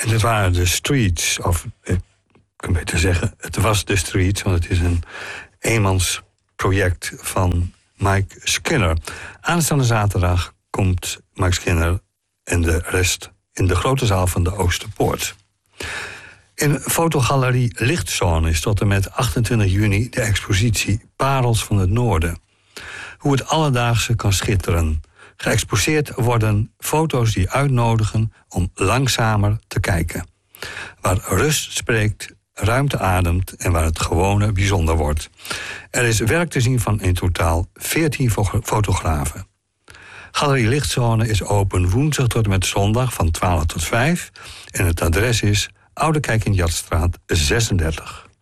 En het waren de Streets, of ik kan beter zeggen, het was de Streets, want het is een eenmansproject van Mike Skinner. Aanstaande zaterdag komt Mike Skinner en de rest in de grote zaal van de Oosterpoort. In fotogalerie Lichtzone is tot en met 28 juni de expositie Parels van het Noorden. Hoe het alledaagse kan schitteren. Geëxposeerd worden foto's die uitnodigen om langzamer te kijken. Waar rust spreekt, ruimte ademt en waar het gewone bijzonder wordt. Er is werk te zien van in totaal 14 fotografen. Galerie Lichtzone is open woensdag tot en met zondag van 12 tot 5. En het adres is Oude Kijk in Jatstraat 36.